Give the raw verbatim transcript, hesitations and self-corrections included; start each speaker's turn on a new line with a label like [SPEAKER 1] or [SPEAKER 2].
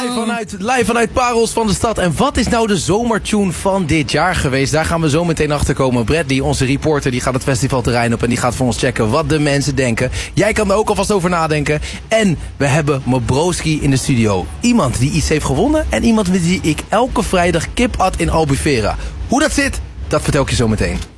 [SPEAKER 1] Live vanuit, live vanuit Parels van de Stad. En wat is nou de zomertune van dit jaar geweest? Daar gaan we zo meteen achter komen. Bradley, onze reporter, die gaat het festivalterrein op en die gaat voor ons checken wat de mensen denken. Jij kan er ook alvast over nadenken. En we hebben Mobroski in de studio. Iemand die iets heeft gewonnen en iemand met wie ik elke vrijdag kip at in Albufeira. Hoe dat zit, dat vertel ik je zo meteen.